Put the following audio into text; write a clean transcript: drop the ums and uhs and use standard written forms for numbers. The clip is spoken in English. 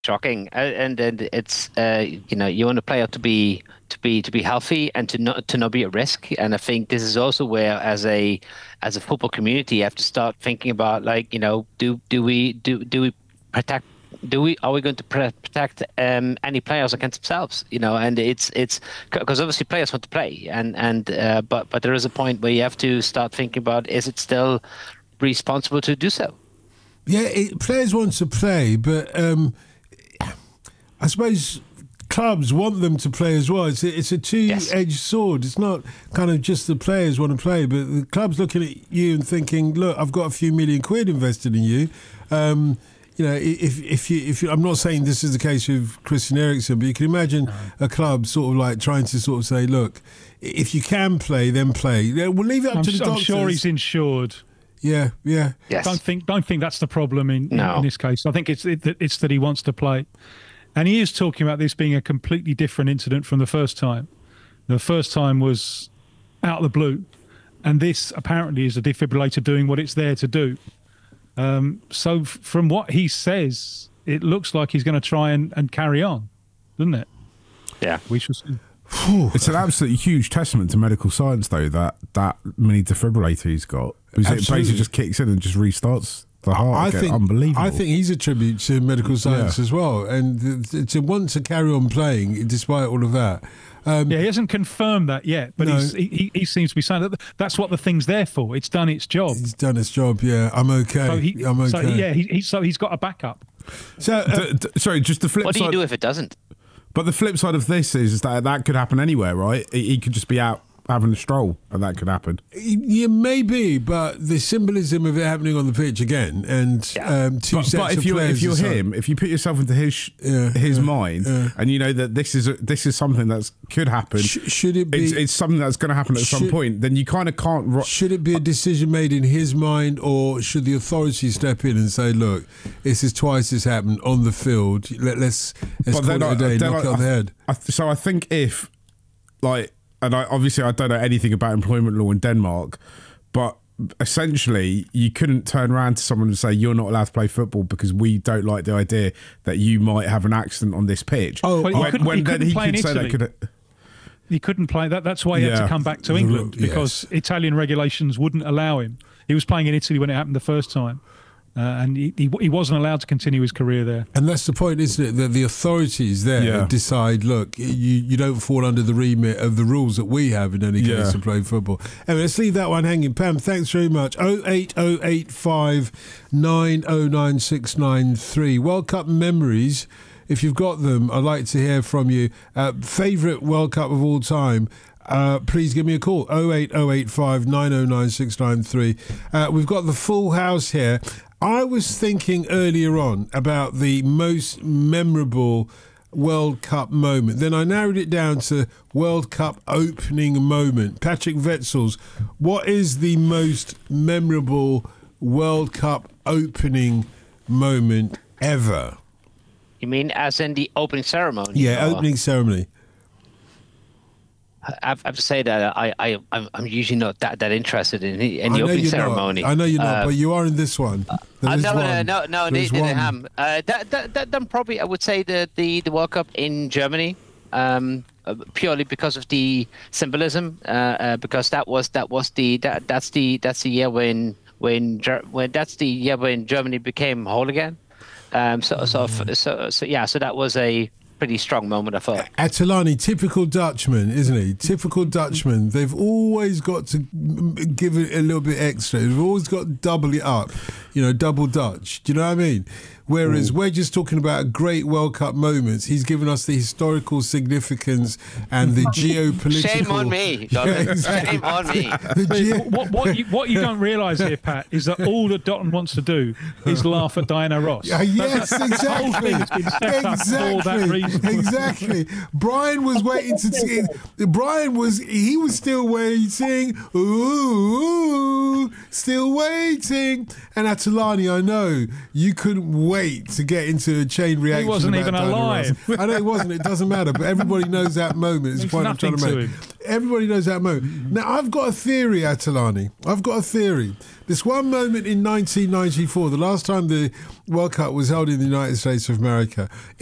shocking. And then it's you want a player to be healthy and to not be at risk. And I think this is also where, as a football community, you have to start thinking about, like, do we protect. Are we going to protect any players against themselves? And it's because obviously players want to play, but there is a point where you have to start thinking about, is it still responsible to do so? Yeah, players want to play, but I suppose clubs want them to play as well. It's a two-edged sword. It's not kind of just the players want to play, but the club's looking at you and thinking, look, I've got a few million quid invested in you. If I'm not saying this is the case with Christian Eriksen, but you can imagine a club sort of like trying to sort of say, look, if you can play, then play. We'll leave it up to the doctors. I'm sure he's insured. Yeah. Yes. Don't think that's the problem in this case. I think it's that he wants to play, and he is talking about this being a completely different incident from the first time. The first time was out of the blue, and this apparently is a defibrillator doing what it's there to do. So from what he says, it looks like he's going to try and carry on, doesn't it? Yeah, we shall see. It's an absolutely huge testament to medical science, though, that mini defibrillator he's got. Because it basically just kicks in and just restarts the heart. Unbelievable. I think he's a tribute to medical science as well. And to want to carry on playing, despite all of that. He hasn't confirmed that yet, but he seems to be saying that's what the thing's there for. It's done its job. It's done its job, yeah. I'm okay. I'm okay. So he's got a backup. So, sorry, just the flip side. What do you do if it doesn't? But the flip side of this is that could happen anywhere, right? He could just be out having a stroll, and that could happen. Yeah, maybe, but the symbolism of it happening on the pitch again, and two sets but of players. If you're him, if you put yourself into his mind, and you know that this is something that could happen, should it be? It's something that's going to happen at some point. Then you kind of can't. Should it be a decision made in his mind, or should the authorities step in and say, "Look, this is twice this happened on the field. Let's call it a day, knock it on the head." So I think if and obviously I don't know anything about employment law in Denmark, but essentially you couldn't turn around to someone and say, you're not allowed to play football because we don't like the idea that you might have an accident on this pitch. He couldn't play that. That's why he had to come back to England, because Italian regulations wouldn't allow him. He was playing in Italy when it happened the first time. And he wasn't allowed to continue his career there. And that's the point, isn't it? That the authorities there decide, look, you don't fall under the remit of the rules that we have in any case to play football. Anyway, let's leave that one hanging. Pam, thanks very much. 08085 909 World Cup memories. If you've got them, I'd like to hear from you. Favourite World Cup of all time? Please give me a call, 08085 909 693. We've got the full house here. I was thinking earlier on about the most memorable World Cup moment. Then I narrowed it down to World Cup opening moment. Patrick Wetsels, what is the most memorable World Cup opening moment ever? You mean as in the opening ceremony? Yeah, opening ceremony. I have to say that I'm usually not that interested in the opening ceremony. I know you're not, but you are in this one. No, neither am. Then probably I would say the World Cup in Germany, purely because of the symbolism, because that's the year when Germany became whole again. So that was a pretty strong moment, I thought. Atulani, typical Dutchman, isn't he? Typical Dutchman. They've always got to give it a little bit extra. They've always got to double it up, double Dutch. Do you know what I mean? Whereas we're just talking about great World Cup moments. He's given us the historical significance and the geopolitical... Shame on me, exactly. Shame on me. What you don't realise here, Pat, is that all that Dotton wants to do is laugh at Diana Ross. Yes, exactly. Exactly. Brian was waiting to see... He was still waiting. Ooh, still waiting. And Atulani, I know, you couldn't wait to get into a chain reaction. He wasn't even alive. I know he wasn't. It doesn't matter. But everybody knows that moment. It's the point I'm trying to make. Everybody knows that moment. Now, I've got a theory, Atalani. I've got a theory. This one moment in 1994, the last time the World Cup was held in the United States of America,